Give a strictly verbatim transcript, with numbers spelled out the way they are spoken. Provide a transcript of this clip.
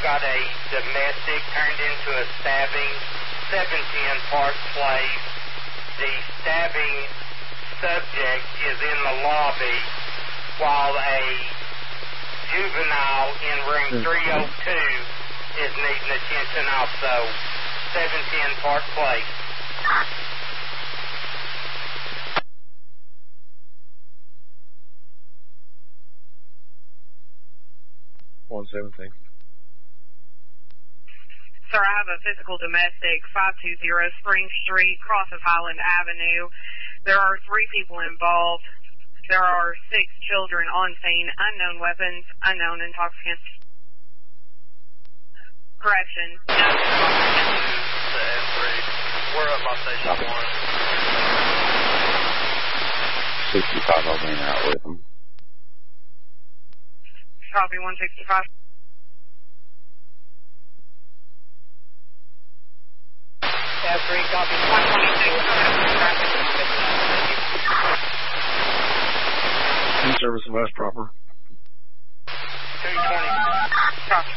got a domestic turned into a stabbing, seven ten Park Place. The stabbing subject is in the lobby, while a juvenile in room three oh two is needing attention also. seven ten Park Place. One seventeen. Sir, I have a physical domestic, five two zero Spring Street, cross of Highland Avenue. There are three people involved. There are six children on scene, unknown weapons, unknown intoxicants. Correction. No. We're at my station one. sixty-five, I'll be out with them. Copy one sixty-five. F three, copy one twenty-six. In service of West proper. two twenty. Copy.